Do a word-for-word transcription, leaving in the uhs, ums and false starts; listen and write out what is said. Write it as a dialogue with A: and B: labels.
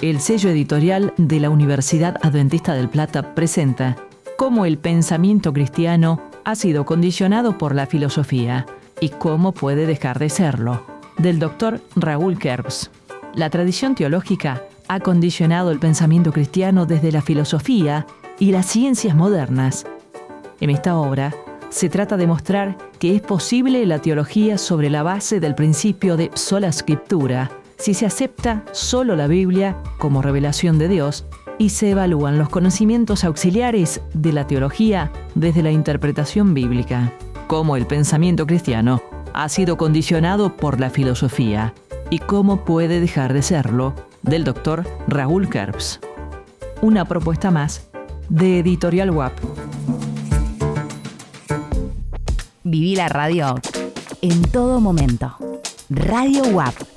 A: El sello editorial de la Universidad Adventista del Plata presenta cómo el pensamiento cristiano ha sido condicionado por la filosofía y cómo puede dejar de serlo, del doctor Raúl Kerbs. La tradición teológica ha condicionado el pensamiento cristiano desde la filosofía y las ciencias modernas. En esta obra se trata de mostrar que es posible la teología sobre la base del principio de sola scriptura, si se acepta solo la Biblia como revelación de Dios y se evalúan los conocimientos auxiliares de la teología desde la interpretación bíblica. Cómo el pensamiento cristiano ha sido condicionado por la filosofía y cómo puede dejar de serlo, del doctor Raúl Kerbs. Una propuesta más de Editorial U A P.
B: Viví la radio en todo momento. Radio U A P.